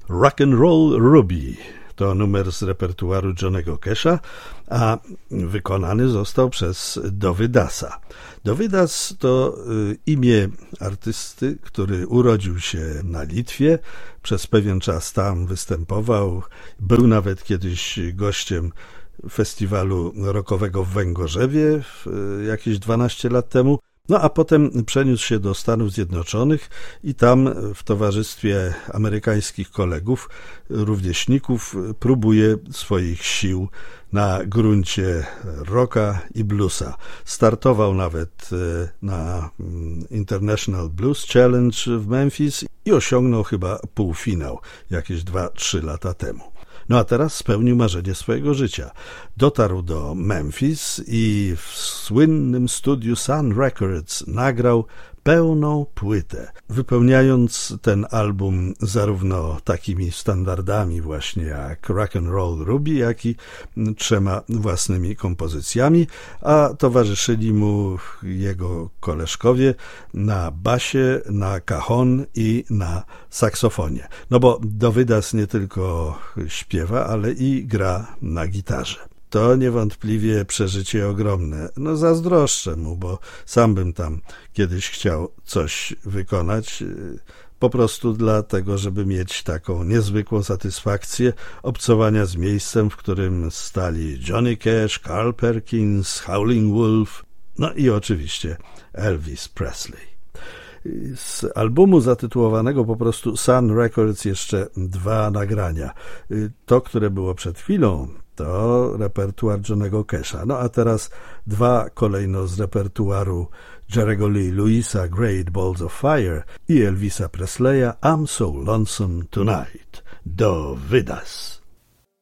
Rock and Roll Ruby. To numer z repertuaru Johnnego Casha, a wykonany został przez Dovydasa. Dovydas to imię artysty, który urodził się na Litwie, przez pewien czas tam występował, był nawet kiedyś gościem festiwalu rockowego w Węgorzewie jakieś 12 lat temu. No a potem przeniósł się do Stanów Zjednoczonych i tam w towarzystwie amerykańskich kolegów, rówieśników, próbuje swoich sił na gruncie rocka i bluesa. Startował nawet na International Blues Challenge w Memphis i osiągnął chyba półfinał jakieś 2-3 lata temu. No a teraz spełnił marzenie swojego życia. Dotarł do Memphis i w słynnym studiu Sun Records nagrał pełną płytę, wypełniając ten album zarówno takimi standardami właśnie jak Rock and Roll Ruby, jak i 3 własnymi kompozycjami, a towarzyszyli mu jego koleżkowie na basie, na cajon i na saksofonie. No bo Dovydas nie tylko śpiewa, ale i gra na gitarze. To niewątpliwie przeżycie ogromne. No zazdroszczę mu, bo sam bym tam kiedyś chciał coś wykonać, po prostu dlatego, żeby mieć taką niezwykłą satysfakcję obcowania z miejscem, w którym stali Johnny Cash, Carl Perkins, Howlin' Wolf, no i oczywiście Elvis Presley. Z albumu zatytułowanego po prostu Sun Records jeszcze 2 nagrania. To, które było przed chwilą, to repertuar Johnnego Casha. No a teraz 2 kolejno z repertuaru Jerry'ego Lee Lewisa, Great Balls of Fire i Elvisa Presleya, I'm So Lonesome Tonight. Dovydas.